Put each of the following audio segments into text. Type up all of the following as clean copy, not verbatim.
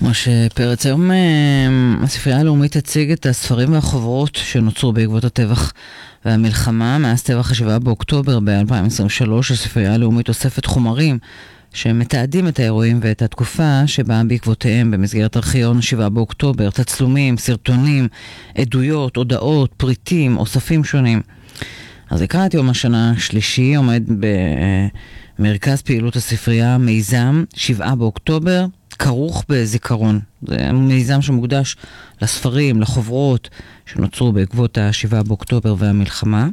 משה פרץ, היום הספרייה הלאומית תציג את הספרים והחוברות שנוצרו בעקבות הטבח והמלחמה. מאז טבח 7 באוקטובר ב-2023, הספרייה הלאומית אוספת חומרים שמתעדים את האירועים ואת התקופה שבאה בעקבותיהם במסגרת ארכיון 7 באוקטובר, תצלומים, סרטונים, עדויות, הודעות, פריטים, אוספים שונים. אז לקראת יום השנה השלישי עומד במרכז פעילות הספרייה מיזם 7 באוקטובר, כרוך בזיכרון. זה מיזם שמוקדש לספרים, לחוברות שנוצרו בעקבות ה-7 באוקטובר והמלחמה.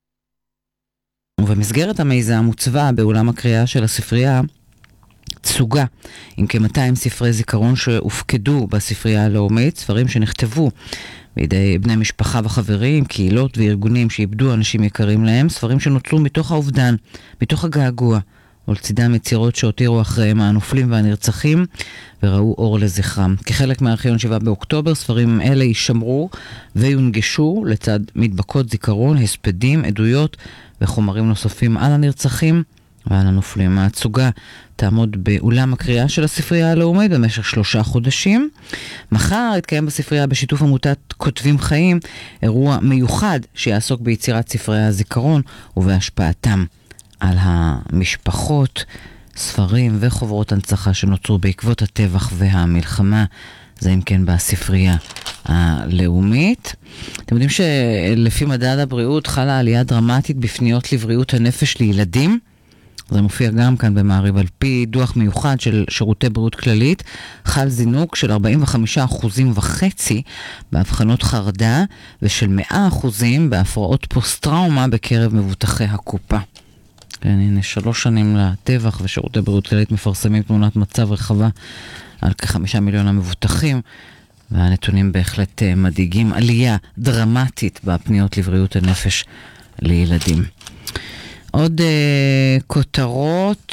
ובמסגרת המיזם הוצבה באולם הקריאה של הספרייה תסוגה עם כ-200 ספרי זיכרון שהופקדו בספרייה הלאומית, ספרים שנכתבו בידי בני משפחה וחברים, קהילות וארגונים שאיבדו אנשים יקרים להם, ספרים שנוצרו מתוך האובדן, מתוך הגעגוע, ולצידם יצירות שהותירו אחריהם הנופלים והנרצחים וראו אור לזכרם. כחלק מהארכיון 7 באוקטובר, ספרים אלה יישמרו ויונגשו לצד מדבקות זיכרון, הספדים, עדויות וחומרים נוספים על הנרצחים ועל הנופלים. ההצוגה תעמוד באולם הקריאה של הספרייה הלאומית במשך 3 חודשים. מחר יתקיים בספרייה בשיתוף עמותת כותבים חיים אירוע מיוחד שיעסוק ביצירת ספרי הזיכרון ובהשפעתם על המשפחות, ספרים וחוברות הנצחה שנוצרו בעקבות הטבח והמלחמה. זה אם כן בספרייה הלאומית. אתם יודעים שלפי מדד הבריאות חלה עלייה דרמטית בפניות לבריאות הנפש לילדים. זה מופיע גם כאן במעריב. על פי דוח מיוחד של שירותי בריאות כללית, חל זינוק של 45.5% בהבחנות חרדה ושל 100% בהפרעות פוסט-טראומה בקרב מבוטחי הקופה. כן, הנה 3 שנים לטבח ושירותי בריאות כללית מפרסמים תמונת מצב רחבה על כ5 מיליון המבוטחים, והנתונים בהחלט מדאיגים. עלייה דרמטית בפניות לבריאות הנפש לילדים. עוד כותרות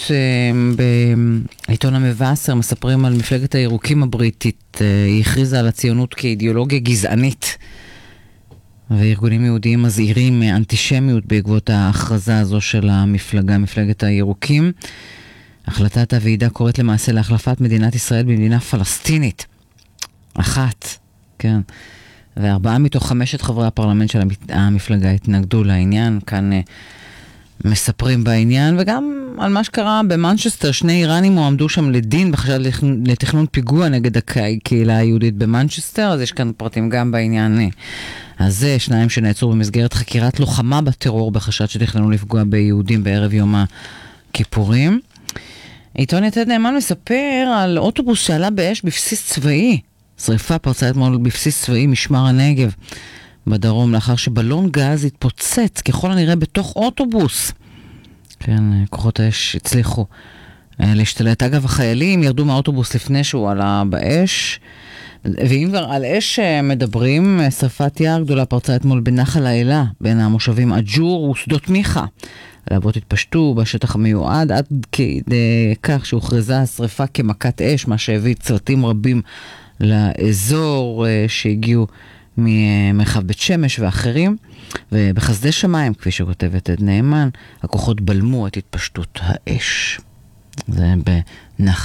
בעיתון המבשר מספרים על מפלגת הירוקים הבריטית. היא הכריזה על הציונות כאידיאולוגיה גזענית, וארגונים יהודיים מזהירים מאנטישמיות בעקבות ההכרזה הזו של המפלגה, מפלגת הירוקים. החלטת הוועידה קוראת למעשה להחלפת מדינת ישראל במדינה פלסטינית אחת, כן. ו4 מתוך 5 חברי הפרלמנט של המפלגה התנגדו לעניין. כאן מספרים בעניין, וגם על מה שקרה במנצ'סטר. 2 איראנים הועמדו שם לדין בחשד לתכנון פיגוע נגד הקהילה היהודית במנצ'סטר. אז יש כאן פרטים גם בעניין הזה. 2 שנעצרו במסגרת חקירת לוחמה בטרור בחשד שתכננו לפגוע ביהודים בערב יום הכיפורים. עיתון יתד נאמן מספר על אוטובוס שעלה באש בבסיס צבאי. שריפה פרצה אתמול בבסיס צבאי משמר הנגב בדרום, לאחר שבלון גז התפוצץ ככל הנראה בתוך אוטובוס. כן, כוחות האש הצליחו להשתלט. אגב, החיילים ירדו מהאוטובוס לפני שהוא עלה באש. ואם כבר על אש מדברים, שריפת יער גדולה פרצה אתמול בנחל האלה, בין המושבים אג'ור ושדות מיכה. הלהבות התפשטו בשטח המיועד עד כדי כך שהוכרזה השריפה כמכת אש, מה שהביא צוותים רבים לאזור שהגיעו ממרחב בית שמש ואחרים. ובחסדי שמיים, כפי שכותבת עד נאמן, הכוחות בלמו את התפשטות האש. זה בנחל